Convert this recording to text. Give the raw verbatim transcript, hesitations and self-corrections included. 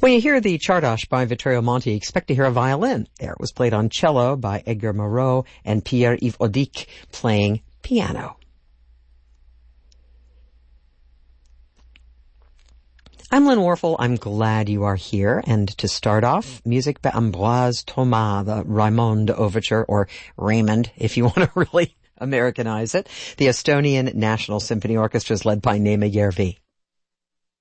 When you hear the Czardas by Vittorio Monti, expect to hear a violin. There it was played on cello by Edgar Moreau and Pierre-Yves Audic playing piano. I'm Lynn Warfel. I'm glad you are here. And to start off, music by Ambroise Thomas, the Raymond Overture, or Raymond, if you want to really Americanize it. The Estonian National Symphony Orchestra is led by Neeme Järvi.